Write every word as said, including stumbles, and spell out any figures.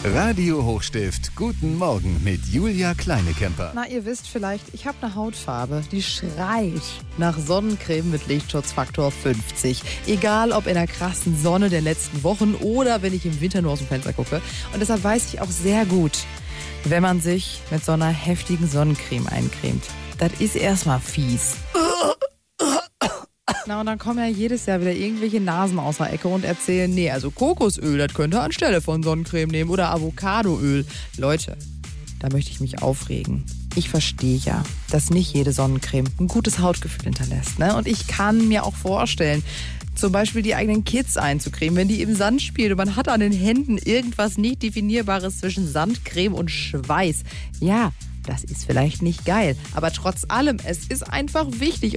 Radio Hochstift, guten Morgen mit Julia Kleinekemper. Na, ihr wisst vielleicht, ich habe eine Hautfarbe, die schreit nach Sonnencreme mit Lichtschutzfaktor fünfzig. Egal ob in der krassen Sonne der letzten Wochen oder wenn ich im Winter nur aus dem Fenster gucke. Und deshalb weiß ich auch sehr gut, wenn man sich mit so einer heftigen Sonnencreme eincremt. Das ist erstmal fies. Na, und dann kommen ja jedes Jahr wieder irgendwelche Nasen aus der Ecke und erzählen, nee, also Kokosöl, das könnte anstelle von Sonnencreme nehmen oder Avocadoöl. Leute, da möchte ich mich aufregen. Ich verstehe ja, dass nicht jede Sonnencreme ein gutes Hautgefühl hinterlässt, ne? Und ich kann mir auch vorstellen, zum Beispiel die eigenen Kids einzucremen, wenn die im Sand spielen und man hat an den Händen irgendwas nicht Definierbares zwischen Sandcreme und Schweiß. Ja, das ist vielleicht nicht geil, aber trotz allem, es ist einfach wichtig.